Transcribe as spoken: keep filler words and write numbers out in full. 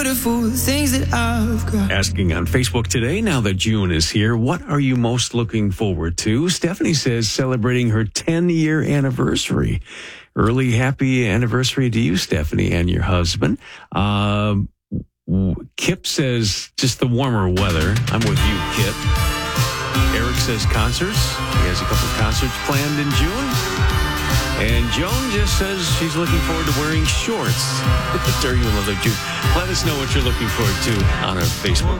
beautiful things that I've got. Asking on Facebook today, now that June is here, what are you most looking forward to? Stephanie says celebrating her ten-year anniversary. Early happy anniversary to you, Stephanie, and your husband. Um, Kip says just the warmer weather. I'm with you, Kip. Eric says concerts. He has a couple of concerts planned in June. And Joan just says she's looking forward to wearing shorts during the month of June. Let us know what you're looking forward to on our Facebook